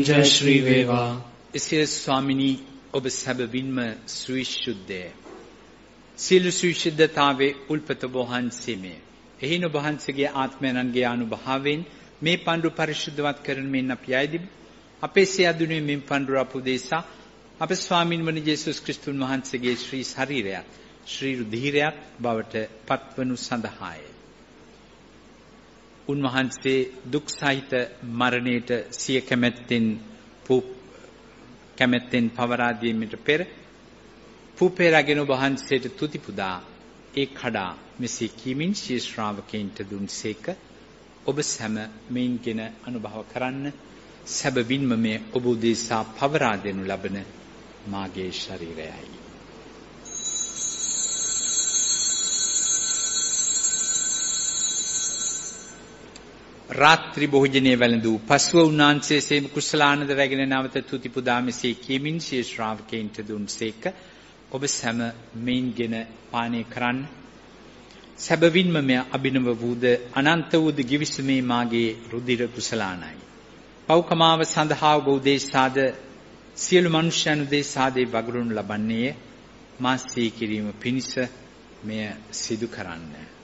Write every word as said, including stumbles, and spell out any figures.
ජය ශ්‍රී වේවා. එසේ ස්වාමිනී ඔබ සැබවින්ම සවිශුද්ධය. සියලු සවිශුද්ධතාවේ උල්පත වහන්සේමය. එහින ඔබ වහන්සේගේ ආත්මයන්ගේ අනුභවයෙන් මේ පඬුර පරිශුද්ධවත් කරන මෙන් අපි ආයදිමු. අපේ සියදුනේ මෙන් පඬුර අපුදේසා අපේ ස්වාමීන් වහන්සේ යේසුස් ක්‍රිස්තුන් වහන්සේගේ ශ්‍රී ශරීරයත් ශ්‍රී රුධිරයත් බවට පත්වනු සඳහාය. උන්වහන්සේ දුක් සහිත මරණයට සිය කැමැත්තෙන් පූ කැමැත්තෙන් පවරා දීමට පෙර පූපේරගෙන ඔබ වහන්සේට තුති පුදා ඒ කඩා මෙසේ කීමින් ශී ශ්‍රාවකයන්ට දුන්සේක. ඔබ සැම මෙයින්ගෙන අනුභව කරන්න. සැබවින්ම මේ ඔබ උදෙසා පවරා දෙනු ලබන මාගේ ශරීරයයි. රාත්‍රී භෝජනයේ වැළඳූ පසුව උන්වහන්සේ සේම කුසලානද රැගෙන නැවත තුති පුදා මෙසේ කියමින් ශී ශ්‍රාවකයන්ට දුන්සේක. ඔබ සැම මෙයින්ගෙන පානය කරන්න. සැබවින්ම මෙය අභිනව වූද අනන්ත වූද ගිවිසුමේ මාගේ රුධිර කුසලානයි. පෞකමාව සඳහා ඔබ උදෙසාද සියලු මනුෂ්‍යයන් උදෙසාද වගුරුන් ලබන්නේ මා සිහි කිරීම පිණිස මෙය සිදු කරන්න.